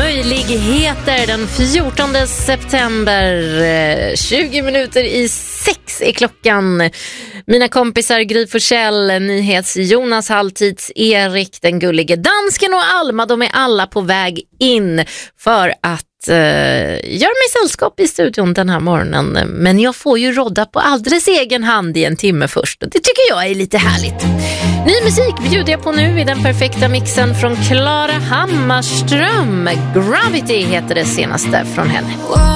möjligheter den 14 september. 20 minuter i 6 är klockan. Mina kompisar Gry Forssell, NyhetsJonas, Halvtids Erik, den gullige dansken och Alma, de är alla på väg in för att göra mig sällskap i studion den här morgonen. Men jag får ju rodda på alldeles egen hand i en timme först. Det tycker jag är lite härligt. Ny musik bjuder jag på nu i den perfekta mixen från Klara Hammarström. Gravity heter det senaste från henne.